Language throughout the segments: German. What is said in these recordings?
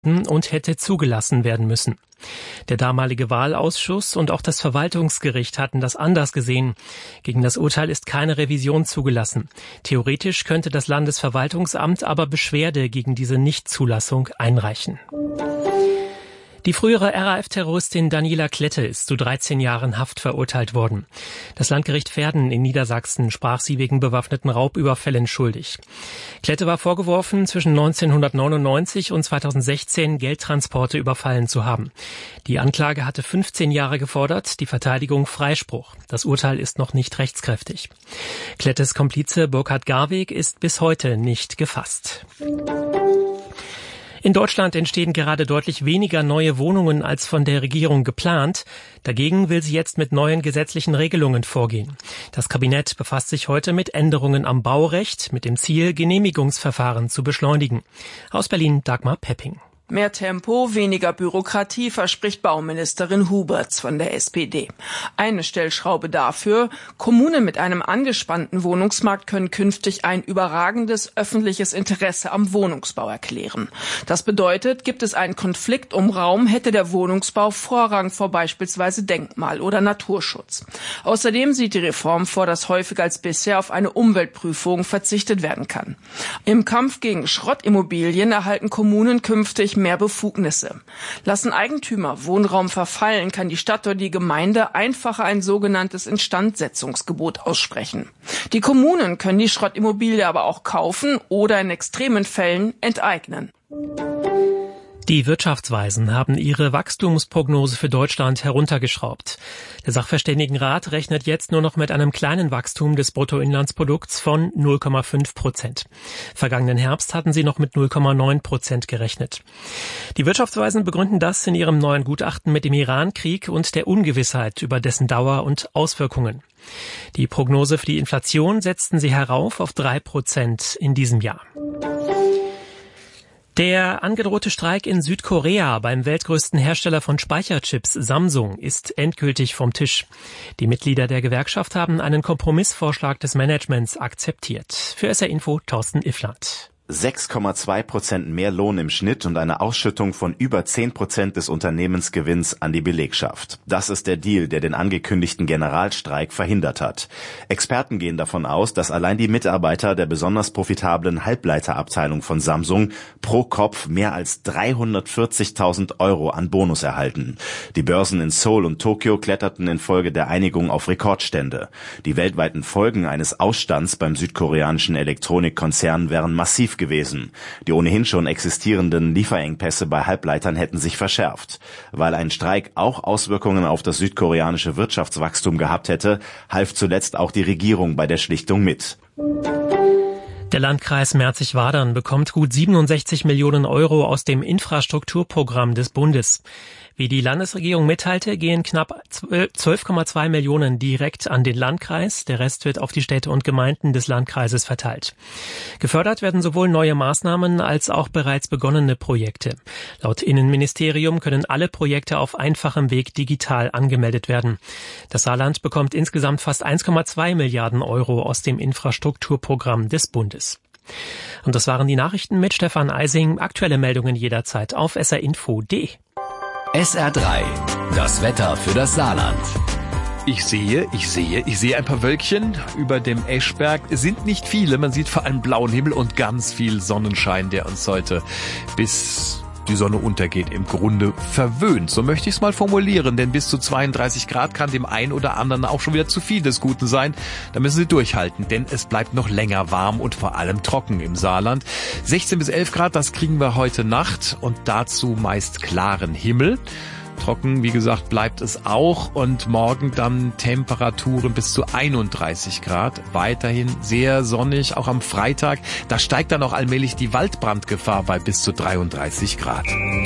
und hätte zugelassen werden müssen. Der damalige Wahlausschuss und auch das Verwaltungsgericht hatten das anders gesehen. Gegen das Urteil ist keine Revision zugelassen. Theoretisch könnte das Landesverwaltungsamt aber Beschwerde gegen diese Nichtzulassung einreichen. Die frühere RAF-Terroristin Daniela Klette ist zu 13 Jahren Haft verurteilt worden. Das Landgericht Verden in Niedersachsen sprach sie wegen bewaffneten Raubüberfällen schuldig. Klette war vorgeworfen, zwischen 1999 und 2016 Geldtransporte überfallen zu haben. Die Anklage hatte 15 Jahre gefordert, die Verteidigung Freispruch. Das Urteil ist noch nicht rechtskräftig. Klettes Komplize Burkhard Garweg ist bis heute nicht gefasst. In Deutschland entstehen gerade deutlich weniger neue Wohnungen als von der Regierung geplant. Dagegen will sie jetzt mit neuen gesetzlichen Regelungen vorgehen. Das Kabinett befasst sich heute mit Änderungen am Baurecht mit dem Ziel, Genehmigungsverfahren zu beschleunigen. Aus Berlin Dagmar Pepping. Mehr Tempo, weniger Bürokratie, verspricht Bauministerin Huberts von der SPD. Eine Stellschraube dafür: Kommunen mit einem angespannten Wohnungsmarkt können künftig ein überragendes öffentliches Interesse am Wohnungsbau erklären. Das bedeutet, gibt es einen Konflikt um Raum, hätte der Wohnungsbau Vorrang vor beispielsweise Denkmal- oder Naturschutz. Außerdem sieht die Reform vor, dass häufiger als bisher auf eine Umweltprüfung verzichtet werden kann. Im Kampf gegen Schrottimmobilien erhalten Kommunen künftig mehr Befugnisse. Lassen Eigentümer Wohnraum verfallen, kann die Stadt oder die Gemeinde einfacher ein sogenanntes Instandsetzungsgebot aussprechen. Die Kommunen können die Schrottimmobilie aber auch kaufen oder in extremen Fällen enteignen. Die Wirtschaftsweisen haben ihre Wachstumsprognose für Deutschland heruntergeschraubt. Der Sachverständigenrat rechnet jetzt nur noch mit einem kleinen Wachstum des Bruttoinlandsprodukts von 0,5%. Vergangenen Herbst hatten sie noch mit 0,9% gerechnet. Die Wirtschaftsweisen begründen das in ihrem neuen Gutachten mit dem Iran-Krieg und der Ungewissheit über dessen Dauer und Auswirkungen. Die Prognose für die Inflation setzten sie herauf auf 3% in diesem Jahr. Der angedrohte Streik in Südkorea beim weltgrößten Hersteller von Speicherchips Samsung ist endgültig vom Tisch. Die Mitglieder der Gewerkschaft haben einen Kompromissvorschlag des Managements akzeptiert. Für SR Info Thorsten Iffland. 6,2% mehr Lohn im Schnitt und eine Ausschüttung von über 10% des Unternehmensgewinns an die Belegschaft. Das ist der Deal, der den angekündigten Generalstreik verhindert hat. Experten gehen davon aus, dass allein die Mitarbeiter der besonders profitablen Halbleiterabteilung von Samsung pro Kopf mehr als 340.000 € an Bonus erhalten. Die Börsen in Seoul und Tokio kletterten infolge der Einigung auf Rekordstände. Die weltweiten Folgen eines Ausstands beim südkoreanischen Elektronikkonzern wären massiv gewesen. Die ohnehin schon existierenden Lieferengpässe bei Halbleitern hätten sich verschärft. Weil ein Streik auch Auswirkungen auf das südkoreanische Wirtschaftswachstum gehabt hätte, half zuletzt auch die Regierung bei der Schlichtung mit. Der Landkreis Merzig-Wadern bekommt gut 67 Millionen € aus dem Infrastrukturprogramm des Bundes. Wie die Landesregierung mitteilte, gehen knapp 12,2 Millionen direkt an den Landkreis. Der Rest wird auf die Städte und Gemeinden des Landkreises verteilt. Gefördert werden sowohl neue Maßnahmen als auch bereits begonnene Projekte. Laut Innenministerium können alle Projekte auf einfachem Weg digital angemeldet werden. Das Saarland bekommt insgesamt fast 1,2 Milliarden € aus dem Infrastrukturprogramm des Bundes. Und das waren die Nachrichten mit Stefan Eising. Aktuelle Meldungen jederzeit auf srinfo.de. SR3, das Wetter für das Saarland. Ich sehe ein paar Wölkchen über dem Eschberg. Es sind nicht viele, man sieht vor allem blauen Himmel und ganz viel Sonnenschein, der uns heute bis die Sonne untergeht im Grunde verwöhnt. So möchte ich es mal formulieren, denn bis zu 32 Grad kann dem einen oder anderen auch schon wieder zu viel des Guten sein. Da müssen Sie durchhalten, denn es bleibt noch länger warm und vor allem trocken im Saarland. 16 bis 11 Grad, das kriegen wir heute Nacht und dazu meist klaren Himmel. Trocken, wie gesagt, bleibt es auch und morgen dann Temperaturen bis zu 31 Grad. Weiterhin sehr sonnig, auch am Freitag. Da steigt dann auch allmählich die Waldbrandgefahr bei bis zu 33 Grad.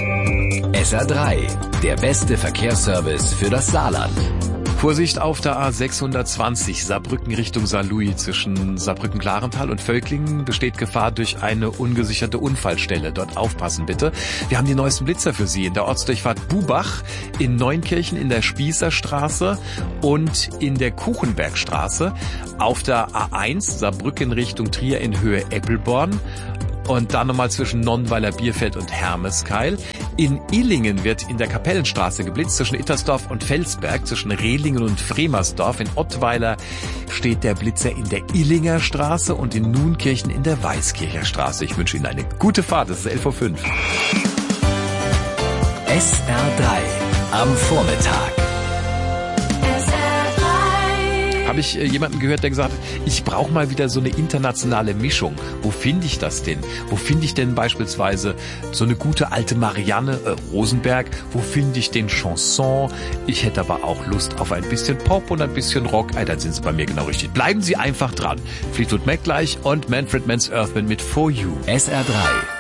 SR3, der beste Verkehrsservice für das Saarland. Vorsicht auf der A620 Saarbrücken Richtung Saarlouis. Zwischen Saarbrücken-Klarental und Völklingen besteht Gefahr durch eine ungesicherte Unfallstelle. Dort aufpassen bitte. Wir haben die neuesten Blitzer für Sie in der Ortsdurchfahrt Bubach, in Neunkirchen in der Spießerstraße und in der Kuchenbergstraße. Auf der A1 Saarbrücken Richtung Trier in Höhe Eppelborn. und dann nochmal zwischen Nonnweiler Bierfeld und Hermeskeil. In Illingen wird in der Kapellenstraße geblitzt, zwischen Ittersdorf und Felsberg, zwischen Rehlingen und Fremersdorf. In Ottweiler steht der Blitzer in der Illinger Straße und in Nunkirchen in der Weißkircher Straße. Ich wünsche Ihnen eine gute Fahrt, es ist 11:05 Uhr. SR3 am Vormittag. Habe ich jemanden gehört, der gesagt hat, ich brauche mal wieder so eine internationale Mischung. Wo finde ich das denn? Wo finde ich denn beispielsweise so eine gute alte Marianne Rosenberg? Wo finde ich den Chanson? Ich hätte aber auch Lust auf ein bisschen Pop und ein bisschen Rock. Dann sind Sie bei mir genau richtig. Bleiben Sie einfach dran. Fleetwood Mac gleich und Manfred Mann's Earthman mit For You. SR3